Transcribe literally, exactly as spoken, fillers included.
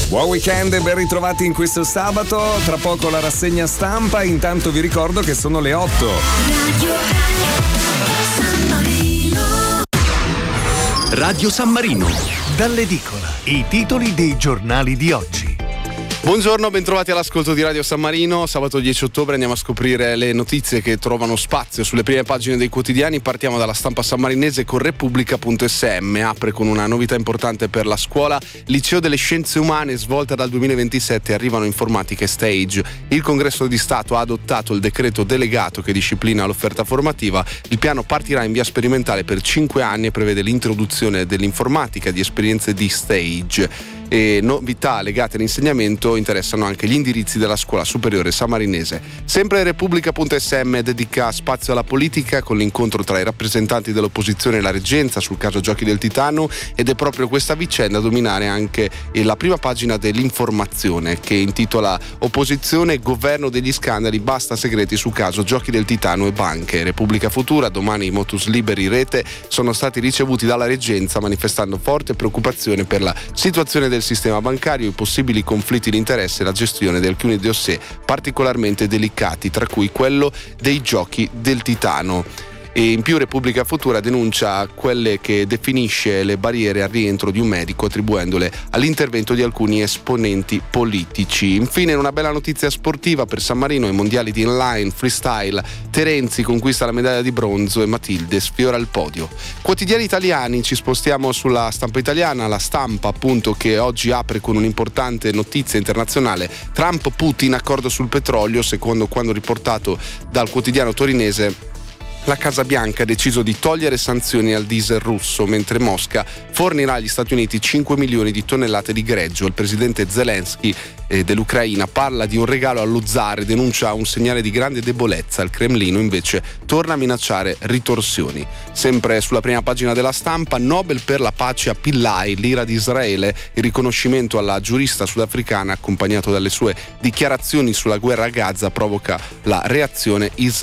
Buon weekend e ben ritrovati in questo sabato. Tra poco la rassegna stampa. Intanto vi ricordo che sono le otto. Radio, San Marino. Radio San Marino. Dall'edicola. I titoli dei giornali di oggi. Buongiorno, bentrovati all'ascolto di Radio San Marino. Sabato dieci ottobre andiamo a scoprire le notizie che trovano spazio sulle prime pagine dei quotidiani. Partiamo dalla stampa sammarinese con Repubblica punto esse emme. Apre con una novità importante per la scuola. Liceo delle Scienze Umane, svolta dal duemilaventisette, arrivano informatica e stage. Il Congresso di Stato ha adottato il decreto delegato che disciplina l'offerta formativa. Il piano partirà in via sperimentale per cinque anni e prevede l'introduzione dell'informatica di esperienze di stage. E novità legate all'insegnamento interessano anche gli indirizzi della scuola superiore sammarinese. Sempre Repubblica punto esse emme dedica spazio alla politica con l'incontro tra i rappresentanti dell'opposizione e la reggenza sul caso Giochi del Titano, ed è proprio questa vicenda a dominare anche la prima pagina dell'Informazione, che intitola Opposizione e governo degli scandali, basta segreti su caso Giochi del Titano e banche. Repubblica Futura, domani i motus liberi rete sono stati ricevuti dalla reggenza manifestando forte preoccupazione per la situazione del sistema bancario, i possibili conflitti di interesse e la gestione di alcuni dossier particolarmente delicati, tra cui quello dei Giochi del Titano. E in più Repubblica Futura denuncia quelle che definisce le barriere al rientro di un medico, attribuendole all'intervento di alcuni esponenti politici. Infine una bella notizia sportiva per San Marino: ai mondiali di inline freestyle Terenzi conquista la medaglia di bronzo e Matilde sfiora il podio. Quotidiani italiani, ci spostiamo sulla stampa italiana. La Stampa, appunto, che oggi apre con un'importante notizia internazionale: Trump-Putin, accordo sul petrolio. Secondo quanto riportato dal quotidiano torinese, la Casa Bianca ha deciso di togliere sanzioni al diesel russo, mentre Mosca fornirà agli Stati Uniti cinque milioni di tonnellate di greggio. Il presidente Zelensky eh, dell'Ucraina parla di un regalo allo zar e denuncia un segnale di grande debolezza. Il Cremlino invece torna a minacciare ritorsioni. Sempre sulla prima pagina della Stampa, Nobel per la pace a Pillai, l'ira di Israele, il riconoscimento alla giurista sudafricana accompagnato dalle sue dichiarazioni sulla guerra a Gaza provoca la reazione israeliana.